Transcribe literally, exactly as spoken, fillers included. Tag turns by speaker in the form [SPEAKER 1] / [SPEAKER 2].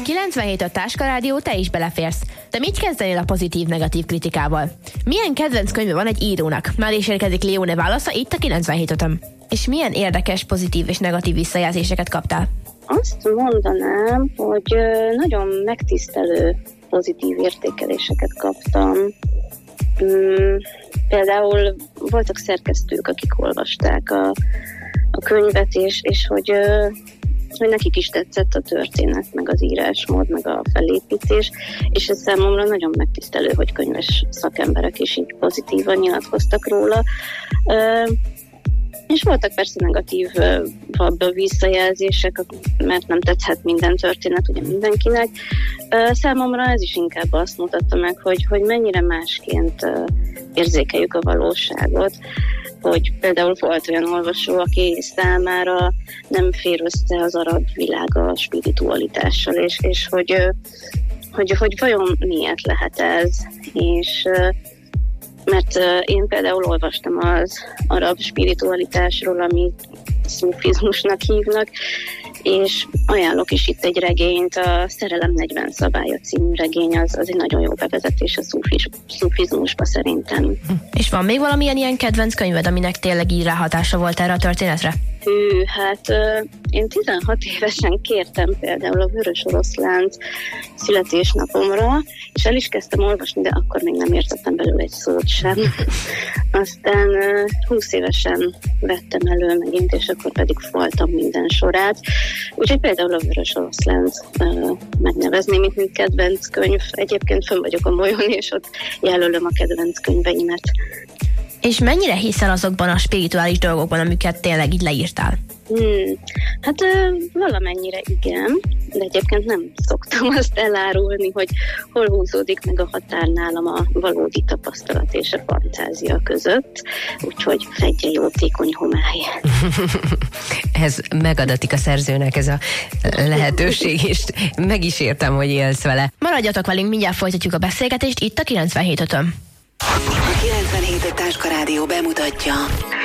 [SPEAKER 1] kilencvenhét a Táska Rádió, te is beleférsz. De mit kezdenél a pozitív-negatív kritikával? Milyen kedvenc könyve van egy írónak? Már is érkezik Léone válasza itt a kilencvenhét ötöm. És milyen érdekes, pozitív és negatív visszajelzéseket kaptál?
[SPEAKER 2] Azt mondanám, hogy nagyon megtisztelő pozitív értékeléseket kaptam. Hmm, például voltak szerkesztők, akik olvasták a, a könyvet, és, és hogy, hogy nekik is tetszett a történet, meg az írásmód, meg a felépítés, és ez számomra nagyon megtisztelő, hogy könyves szakemberek is így pozitívan nyilatkoztak róla. És voltak persze negatívabb visszajelzések, mert nem tetszett minden történet ugye mindenkinek. Számomra ez is inkább azt mutatta meg, hogy, hogy mennyire másként érzékeljük a valóságot, hogy például volt olyan olvasó, aki számára nem fér össze az arab világ a spiritualitással, és, és hogy, hogy, hogy vajon miért lehet ez, és mert uh, én például olvastam az arab spiritualitásról, amit szufizmusnak hívnak, és ajánlok is itt egy regényt, a Szerelem negyven szabálya című regény, az, az egy nagyon jó bevezetés a szufiz, szufizmusba szerintem.
[SPEAKER 1] És van még valamilyen ilyen kedvenc könyved, aminek tényleg így ráhatása volt erre a történetre?
[SPEAKER 2] Hű, hát uh, én tizenhat évesen kértem például a Vörös Oroszlánt születésnapomra, és el is kezdtem olvasni, de akkor még nem értettem belőle egy szót sem. Aztán uh, húsz évesen vettem elő megint, és akkor pedig faltam minden sorát. Úgyhogy például a Vörös Oroszlánt uh, megnevezném, mint, mint kedvenc könyv. Egyébként fönn vagyok a Molyon, és ott jelölöm a kedvenc könyveimet.
[SPEAKER 1] És mennyire hiszel azokban a spirituális dolgokban, amiket tényleg így leírtál?
[SPEAKER 2] Hmm. Hát ö, valamennyire igen, de egyébként nem szoktam azt elárulni, hogy hol húzódik meg a határ nálam a valódi tapasztalat és a fantázia között, úgyhogy fedje jótékony homály.
[SPEAKER 3] Ez megadatik a szerzőnek, ez a lehetőség, és meg is értem, hogy élsz vele.
[SPEAKER 1] Maradjatok velünk, mindjárt folytatjuk a beszélgetést itt a kilencvenhét ötöm.
[SPEAKER 4] A kilencvenhét Táska Rádió bemutatja